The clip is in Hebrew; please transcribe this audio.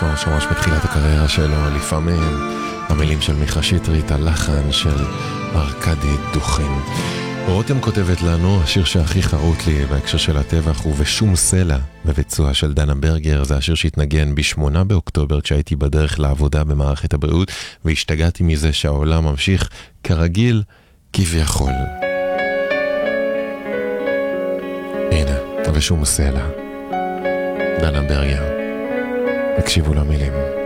ממש בתחילת הקריירה שלו, לפעמים המילים של מיכה שטרית, הלחן של ארקדי דוכין. רותם כותבת לנו, השיר שהכי חרוט לי בהקשר של הטבח הוא ושום סלע, בביצוע של דנה ברגר. זה השיר שהתנגן ב8 באוקטובר כשהייתי בדרך לעבודה במערכת הבריאות, והשתגעתי מזה שהעולם ממשיך כרגיל כביכול. הנה, ושום סלע, דנה ברגר. הקשיבו למילים.